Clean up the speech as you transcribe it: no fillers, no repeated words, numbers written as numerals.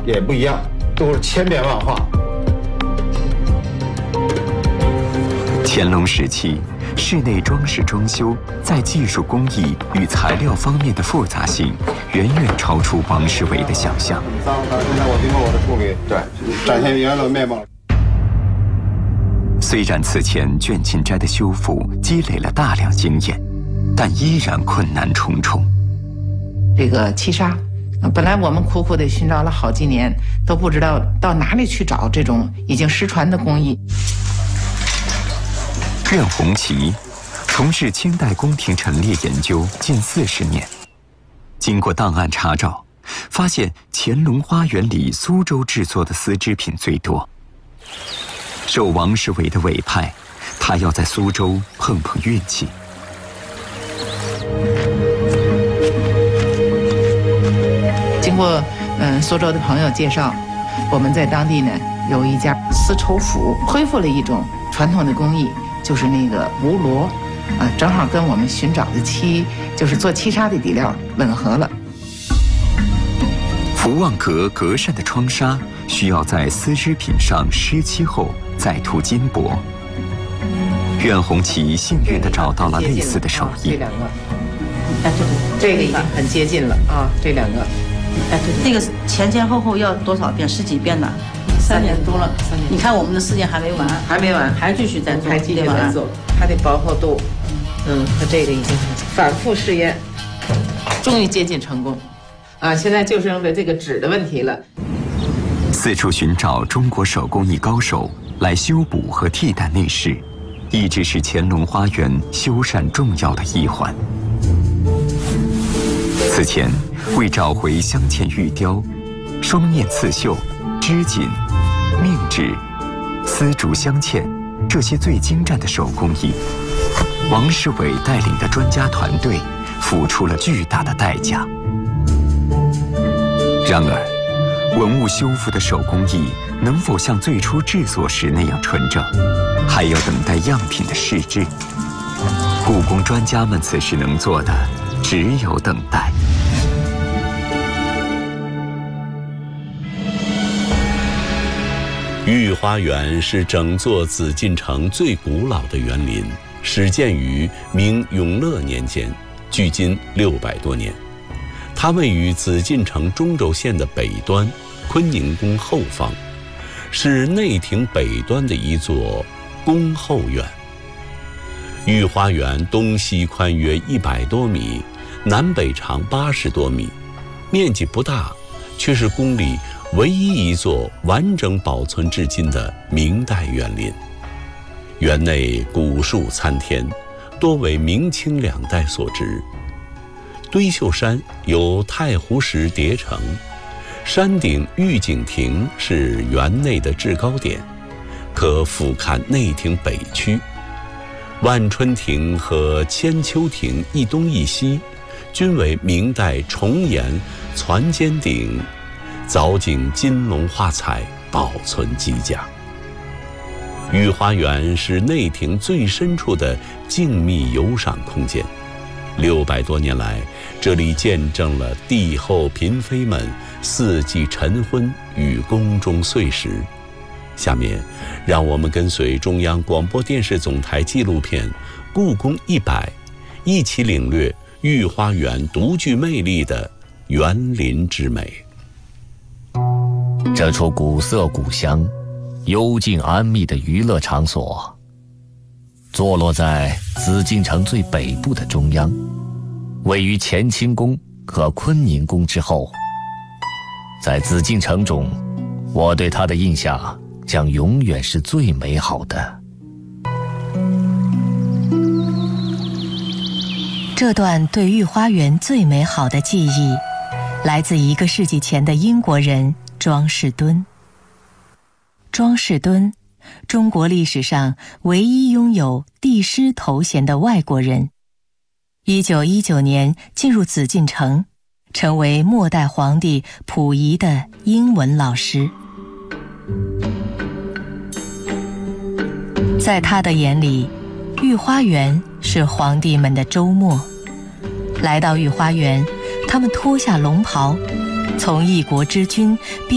也不一样，都是千变万化。 乾隆时期，室内装饰装修在技术工艺与材料方面的复杂性，远远超出王世维的想象。 现在我经过我的处理，对，展现原来的面貌。 虽然此前卷琴斋的修复积累了大量经验，但依然困难重重。 这个漆砂，本来我们苦苦地寻找了好几年，都不知道到哪里去找这种已经失传的工艺。 任洪奇从事清代宫廷陈列研究近40年，经过档案查找，发现乾隆花园里苏州制作的丝织品最多。受王世维的委派，他要在苏州碰碰运气。 经过苏州的朋友介绍，我们在当地呢有一家丝绸府恢复了一种传统的工艺，就是那个吴罗，正好跟我们寻找的漆，就是做漆纱的底料吻合了。 福旺格格扇的窗纱需要在丝织品上湿漆后再涂金箔。苑红旗幸运地找到了类似的手艺。 这两个，这个已经很接近了啊，这两个。 对，这个前后要多少遍？10几遍呢？3年多了。你看我们的时间还没完，还继续在做， 还继续在做。它的薄厚度，和这个已经反复试验，终于接近成功。现在就剩这个纸的问题了。 四处寻找中国手工艺高手来修补和替代内饰，一直是乾隆花园修缮重要的一环。此前，为找回镶嵌玉雕、双面刺绣、织锦、命纸、丝竹镶嵌这些最精湛的手工艺，王世维带领的专家团队付出了巨大的代价。然而，文物修复的手工艺能否像最初制作时那样纯正，还要等待样品的试制。故宫专家们此时能做的只有等待。 御花园是整座紫禁城最古老的园林，始建于明永乐年间，距今600多年。它位于紫禁城中轴线的北端，坤宁宫后方，是内廷北端的一座宫后院。御花园东西宽约100多米，南北长80多米，面积不大，却是宫里唯一一座完整保存至今的明代园林。园内古树参天，多为明清2代所植。堆秀山由太湖石叠成，山顶御景亭是园内的制高点，可俯瞰内廷北区。万春亭和千秋亭一东一西，均为明代重檐攒尖顶，藻井金龙画彩，保存极佳。御花园是内廷最深处的静谧游赏空间，600多年来，这里见证了帝后嫔妃们4季晨昏与宫中岁时。下面，让我们跟随中央广播电视总台纪录片《故宫100》，一起领略御花园独具魅力的园林之美。 这处古色古香、幽静安谧的娱乐场所，坐落在紫禁城最北部的中央，位于乾清宫和坤宁宫之后。在紫禁城中，我对它的印象将永远是最美好的。 这段对御花园最美好的记忆，来自1个世纪前的英国人庄士敦。庄士敦，中国历史上唯一拥有帝师头衔的外国人。1919年进入紫禁城，成为末代皇帝溥仪的英文老师。在他的眼里，御花园是皇帝们的周末。来到御花园，他们脱下龙袍，从一国之君